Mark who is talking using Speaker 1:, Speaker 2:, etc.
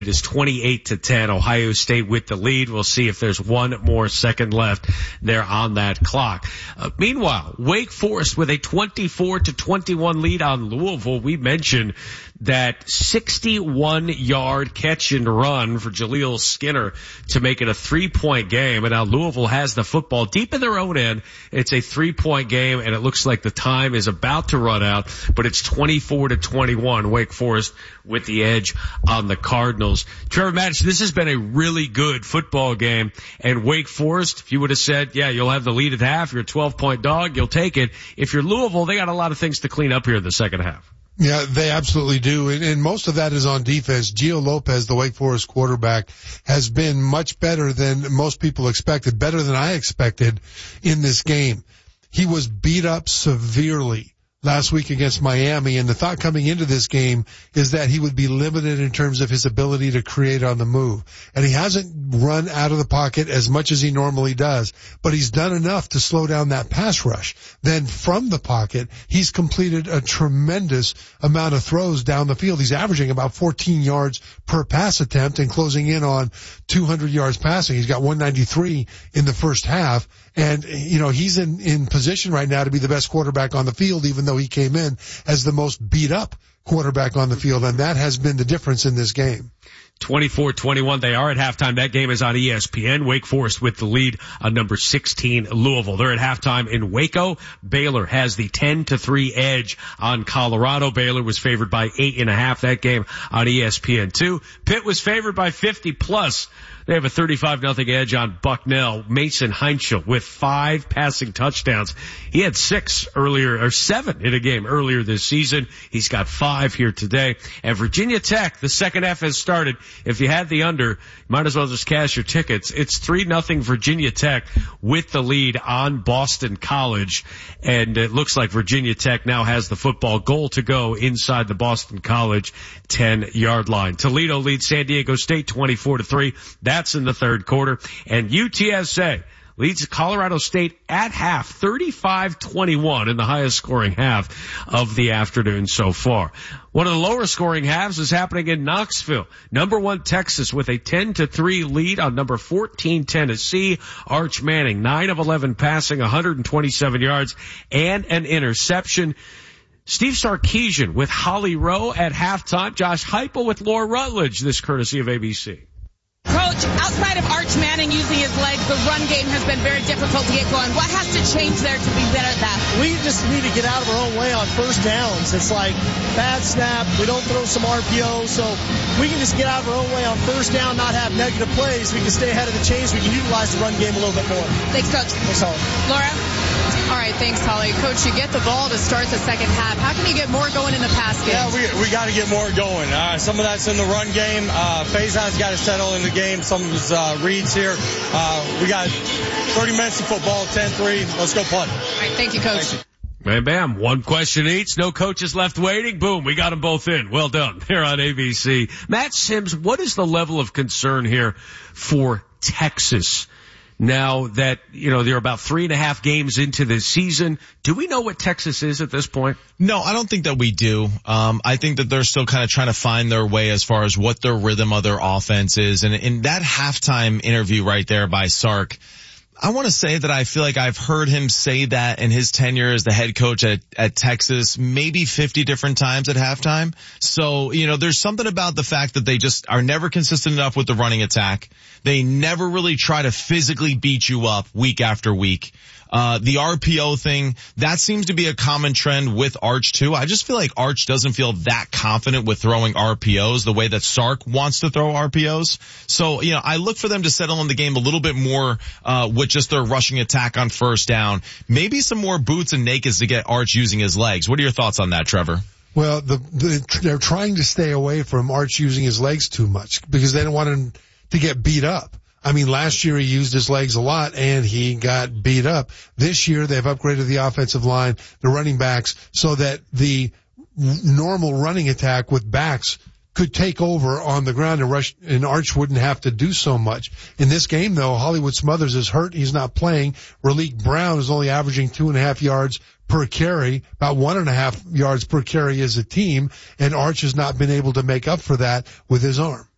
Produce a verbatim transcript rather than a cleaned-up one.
Speaker 1: It is twenty-eight to ten. Ohio State with the lead. We'll see if there's one more second left there on that clock. Uh, meanwhile, Wake Forest with a twenty-four to twenty-one lead on Louisville. We mentioned that sixty-one yard catch and run for Jaleel Skinner to make it a three-point game. And now Louisville has the football deep in their own end. It's a three-point game, and it looks like the time is about to run out, but it's twenty-four to twenty-one. Wake Forest with the edge on the Cardinals. Trevor Matich, this has been a really good football game, and Wake Forest, if you would have said, yeah, you'll have the lead at half, you're a twelve-point dog, you'll take it. If you're Louisville, they got a lot of things to clean up here in the second half.
Speaker 2: Yeah, they absolutely do. And, and most of that is on defense. Gio Lopez, the Wake Forest quarterback, has been much better than most people expected, better than I expected in this game. He was beat up severely last week against Miami, and the thought coming into this game is that he would be limited in terms of his ability to create on the move. And he hasn't run out of the pocket as much as he normally does, but he's done enough to slow down that pass rush. Then from the pocket, he's completed a tremendous amount of throws down the field. He's averaging about fourteen yards per pass attempt and closing in on two hundred yards passing. He's got one ninety-three in the first half. And, you know, he's in, in position right now to be the best quarterback on the field, even though he came in as the most beat up quarterback on the field. And that has been the difference in this game.
Speaker 1: twenty-four twenty-one. They are at halftime. That game is on E S P N. Wake Forest with the lead on number sixteen, Louisville. They're at halftime in Waco. Baylor has the ten to three edge on Colorado. Baylor was favored by eight and a half. That game on E S P N two. Pitt was favored by fifty plus. They have a thirty-five nothing edge on Bucknell. Mason Heinschel with five passing touchdowns. He had six earlier, or seven in a game earlier this season. He's got five here today. And Virginia Tech, the second half has started. If you had the under, you might as well just cash your tickets. It's three nothing Virginia Tech with the lead on Boston College. And it looks like Virginia Tech now has the football goal to go inside the Boston College ten yard line. Toledo leads San Diego State twenty-four to three. That's in the third quarter. And U T S A leads Colorado State at half, thirty-five twenty-one, in the highest scoring half of the afternoon so far. One of the lower scoring halves is happening in Knoxville. Number one Texas with a ten to three lead on number fourteen Tennessee. Arch Manning, nine of eleven passing, one hundred twenty-seven yards and an interception. Steve Sarkisian with Holly Rowe at halftime. Josh Heupel with Laura Rutledge, this courtesy of A B C.
Speaker 3: Coach, outside of Arch Manning using his legs, the run game has been very difficult to get going. What has to change there to be better at that?
Speaker 4: We just need to get out of our own way on first downs. It's like bad snap, we don't throw some R P Os, so we can just get out of our own way on first down, not have negative plays. We can stay ahead of the chains. We can utilize the run game a little bit more.
Speaker 3: Thanks, Coach.
Speaker 4: Thanks, Holly.
Speaker 3: Laura?
Speaker 5: All right, thanks, Holly. Coach, you get the ball to start the second half. How can you get more going in the pass game?
Speaker 6: Yeah, we we got to get more going. Uh, some of that's in the run game. Uh, Faison's got to settle in the game. Some of his uh, reads here. Uh, we got thirty minutes of football, ten three. Let's go play. All
Speaker 5: right, thank you, Coach. Thank you.
Speaker 1: Bam, bam. One question each. No coaches left waiting. Boom. We got them both in. Well done. Here on A B C. Matt Sims, what is the level of concern here for Texas? Now that, you know, they're about three and a half games into the season, do we know what Texas is at this point?
Speaker 7: No, I don't think that we do. Um, I think that they're still kind of trying to find their way as far as what their rhythm of their offense is. And in that halftime interview right there by Sark, I want to say that I feel like I've heard him say that in his tenure as the head coach at, at Texas, maybe fifty different times at halftime. So, you know, there's something about the fact that they just are never consistent enough with the running attack. They never really try to physically beat you up week after week. Uh, the R P O thing, that seems to be a common trend with Arch too. I just feel like Arch doesn't feel that confident with throwing R P Os the way that Sark wants to throw R P Os. So, you know, I look for them to settle in the game a little bit more, uh, with just their rushing attack on first down. Maybe some more boots and nakeds to get Arch using his legs. What are your thoughts on that, Trevor?
Speaker 2: Well, the, the, they're trying to stay away from Arch using his legs too much because they don't want him to get beat up. I mean, last year he used his legs a lot and he got beat up. This year they've upgraded the offensive line, the running backs, so that the normal running attack with backs could take over on the ground and rush, and Arch wouldn't have to do so much. In this game though, Hollywood Smothers is hurt. He's not playing. Raleek Brown is only averaging two and a half yards per carry, about one and a half yards per carry as a team, and Arch has not been able to make up for that with his arm.